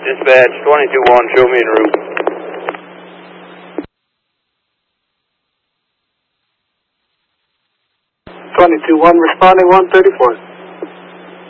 Dispatch 22-1, show me en route. 22-1, responding 134.